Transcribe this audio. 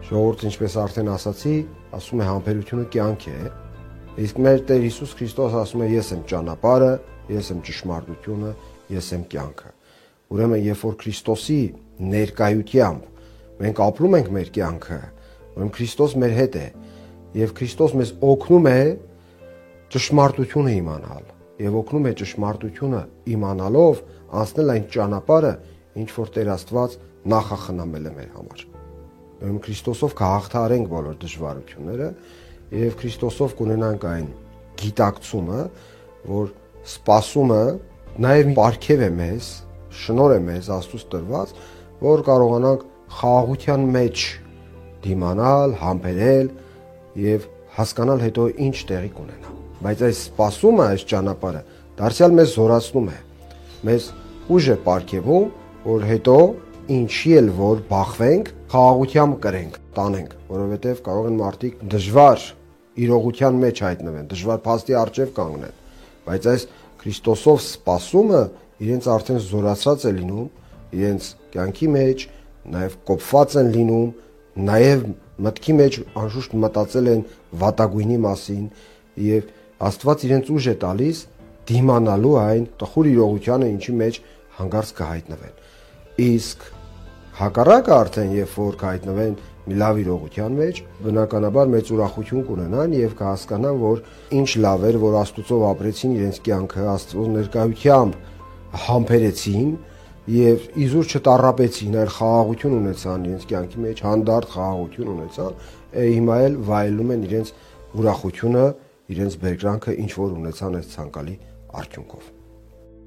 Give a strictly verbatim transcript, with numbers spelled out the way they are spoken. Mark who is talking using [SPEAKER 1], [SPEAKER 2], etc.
[SPEAKER 1] Ժողովուրդ, ինչպես արդեն ասացի, ասում է համբերությունը կյանք է, իսկ մեր Տեր Հիսուս Քրիստոս ասում է ես եմ ճանապարհը, ես եմ ճշմարտությունը, ես եմ կյանքը։ Ուրեմն, երբ որ Քրիստոսի ներկայությամբ մենք ապրում ենք մեր կյանքը, ուրեմն Քրիստոս մեր հետ է, եւ Քրիստոս մեզ օգնում է ճշմարտությունը իմանալ, եւ օգնում է ճշմարտությունը իմանալով անցնել այն ճանապարհը, ինչ որ Տեր Աստված նախախնամել է մեր համար։ Ուրեմն Քրիստոսով կհաղթահարենք բոլոր դժվարությունները եւ Քրիստոսով կունենանք այն գիտակցումը, որ սպասումը նաեւ պարգև է մեզ, շնորհ է մեզ Աստծուց տրված, որ կարողանանք խաղաղության մեջ դիմանալ, համբերել եւ հասկանալ հետո ինչ տեղի կունենա։ Բայց այս սպասումը, այս ճանապարհը դարձյալ մեզ զորացնում է, մեզ ուժ է պարգևում, որ հետո ինչի էլ որ բախվենք, խաղաղությամբ կրենք, տանենք, որովհետեւ կարող են մարդիկ դժվար իրողության մեջ հայտնվեն, դժվար փաստի առջև կանգնեն, բայց այս Քրիստոսով սպասումը իրենց արդեն զորացած է լինում, իրենց կյանքի մեջ նաեւ կոփված են լինում, նաեւ մտքի մեջ անշուշտ մտածել են վատագույնի մասին եւ Աստված իրենց ուժ է տալիս դիմանալու այն տխուր իրողությանը, ինչի մեջ հանգարց կհայտնվեն։ Իսկ հակառակը արդեն երբ որ կհայտնվեն մի լավ իրողության մեջ, բնականաբար մեծ ուրախություն կունենան եւ կհասկանան, որ ինչ լավ էր, որ Աստծով ապրեցին իրենց կյանքը, Աստծո ներկայությամբ համբերեցին եւ իզուր չտառապեցին, այլ խաղաղություն ունեցան իրենց կյանքի մեջ, հանդարտ խաղաղություն ունեցան, հիմա էլ վայելում են իրենց ուրախությունը, իրենց բերկրանքը ինչ որ ունեցան այս ցանկալի արդյունքով։